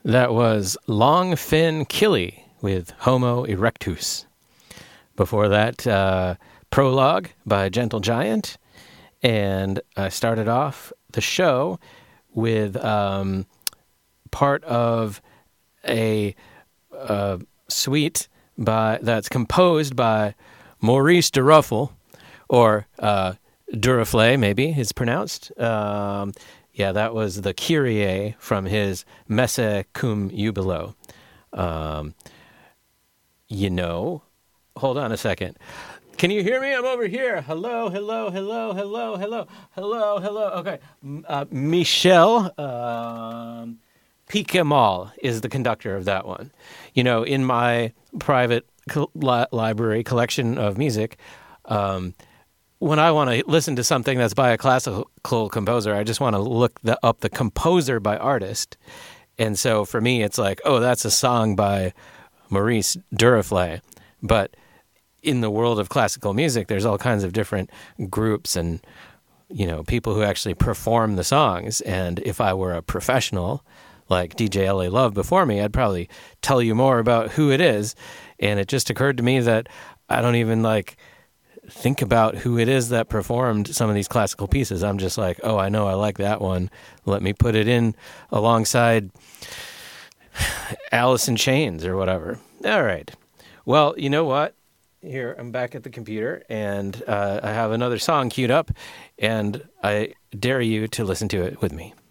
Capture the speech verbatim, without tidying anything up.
That was Long Fin Killy with Homo erectus. Before that, uh, Prologue by Gentle Giant. And I started off the show with um, part of a uh, suite by that's composed by Maurice de Ruffel, or uh, Duraflé, maybe it's pronounced. Um, yeah, that was the Kyrie from his Messe cum Jubilo. Um, you know, hold on a second. Can you hear me? I'm over here. Hello, hello, hello, hello, hello, hello, hello. Okay. Uh, Michel um, Piquemal is the conductor of that one. You know, in my private co- li- library collection of music, um, when I want to listen to something that's by a classical composer, I just want to look the, up the composer by artist. And so for me, it's like, oh, that's a song by Maurice Duraflé. But in the world of classical music, there's all kinds of different groups and, you know, people who actually perform the songs. And if I were a professional like D J L A Love before me, I'd probably tell you more about who it is. And it just occurred to me that I don't even like think about who it is that performed some of these classical pieces. I'm just like, oh, I know I like that one. Let me put it in alongside Alice in Chains or whatever. All right. Well, you know what? Here, I'm back at the computer, and uh, I have another song queued up, and I dare you to listen to it with me.